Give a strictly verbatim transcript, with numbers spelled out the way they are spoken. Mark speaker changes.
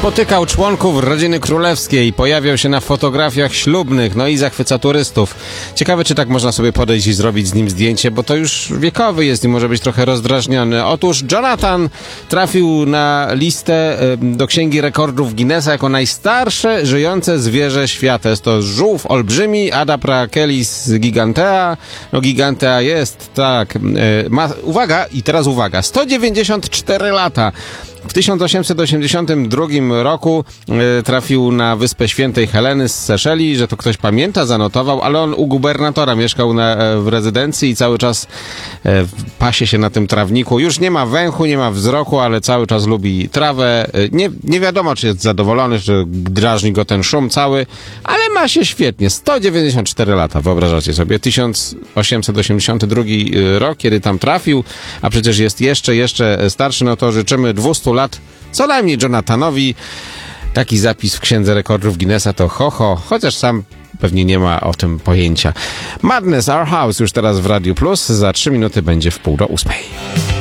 Speaker 1: Spotykał członków rodziny królewskiej, pojawiał się na fotografiach ślubnych, no i zachwyca turystów. Ciekawe, czy tak można sobie podejść i zrobić z nim zdjęcie, bo to już wiekowy jest i może być trochę rozdrażniony. Otóż Jonathan trafił na listę do Księgi Rekordów Guinnessa jako najstarsze żyjące zwierzę świata. Jest to żółw olbrzymi, Adaprachelis gigantea. No gigantea jest, tak. Ma, uwaga, i teraz uwaga, sto dziewięćdziesiąt cztery lata. W tysiąc osiemset osiemdziesiątym drugim roku e, trafił na Wyspę Świętej Heleny z Seszeli, że to ktoś pamięta, zanotował, ale on u gubernatora mieszkał na, e, w rezydencji i cały czas e, pasie się na tym trawniku. Już nie ma węchu, nie ma wzroku, ale cały czas lubi trawę. E, nie, nie wiadomo, czy jest zadowolony, czy drażni go ten szum cały, ale ma się świetnie. sto dziewięćdziesiąt cztery lata, wyobrażacie sobie. tysiąc osiemset osiemdziesiąty drugi rok, kiedy tam trafił, a przecież jest jeszcze, jeszcze starszy, no to życzymy dwieście lat co najmniej Jonathanowi. Taki zapis w Księdze Rekordów Guinnessa to ho, ho, chociaż sam pewnie nie ma o tym pojęcia. Madness Our House już teraz w Radiu Plus, za trzy minuty będzie w pół do ósmej.